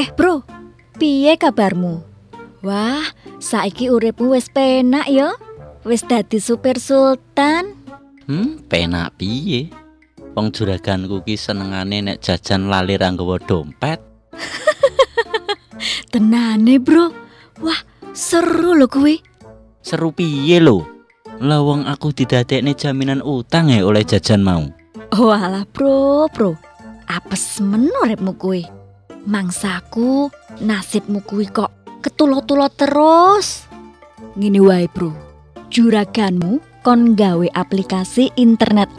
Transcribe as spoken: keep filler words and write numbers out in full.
bro, piye kabarmu? Wah, saiki uripmu wis penak ya? Wis dadi supir sultan? Hmm, penak piye? Wong juraganku ki senengane nek jajan lali ra nggawa dompet. Tenane, bro. Wah, seru lho kuwi. Seru piye lho? Lah wong aku didadekne jaminan utang ya oleh jajan mau. Walah, bro, bro. Apes men uripmu kuwi. Mangsaku nasibmu kuwi kok ketulot-tulot terus. Ngene wae, bro. Juraganmu kon gawe aplikasi internet